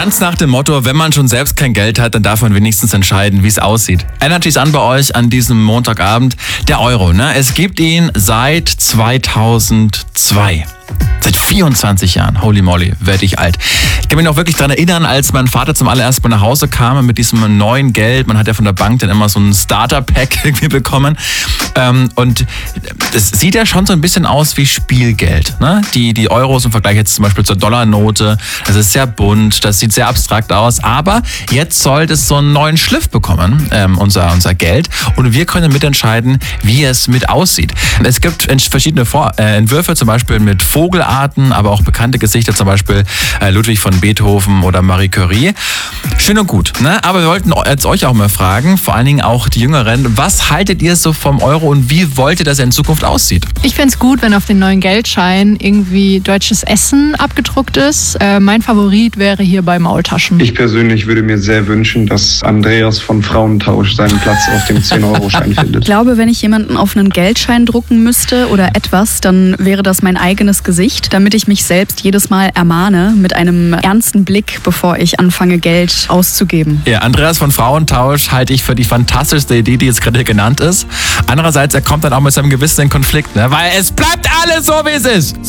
Ganz nach dem Motto, wenn man schon selbst kein Geld hat, dann darf man wenigstens entscheiden, wie es aussieht. Energy's an bei euch an diesem Montagabend. Der Euro, ne? Es gibt ihn seit 2002. Seit 24 Jahren. Holy moly, werde ich alt. Ich kann mich noch wirklich daran erinnern, als mein Vater zum allerersten Mal nach Hause kam mit diesem neuen Geld. Man hat ja von der Bank dann immer so ein Starter-Pack irgendwie bekommen. Und es sieht ja schon so ein bisschen aus wie Spielgeld. Ne? Die Euros im Vergleich jetzt zum Beispiel zur Dollarnote. Das ist sehr bunt, das sieht sehr abstrakt aus. Aber jetzt soll es so einen neuen Schliff bekommen, unser Geld. Und wir können mitentscheiden, wie es mit aussieht. Es gibt verschiedene Entwürfe, zum Beispiel mit Vogelarten, aber auch bekannte Gesichter, zum Beispiel Ludwig von Beethoven oder Marie Curie. Schön und gut, ne? Aber wir wollten jetzt euch auch mal fragen, vor allen Dingen auch die Jüngeren, was haltet ihr so vom Euro und wie wollt ihr, dass er in Zukunft aussieht? Ich fände es gut, wenn auf den neuen Geldschein irgendwie deutsches Essen abgedruckt ist. Mein Favorit wäre hierbei Maultaschen. Ich persönlich würde mir sehr wünschen, dass Andreas von Frauentausch seinen Platz auf dem 10-Euro-Schein findet. Ich glaube, wenn ich jemanden auf einen Geldschein drucken müsste oder etwas, dann wäre das mein eigenes Gesicht, damit ich mich selbst jedes Mal ermahne mit einem ernsten Blick, bevor ich anfange, Geld auszugeben. Ja, Andreas von Frauentausch halte ich für die fantastischste Idee, die jetzt gerade genannt ist. Andererseits, er kommt dann auch mit seinem Gewissen in Konflikt, ne? Weil es bleibt alles so, wie es ist.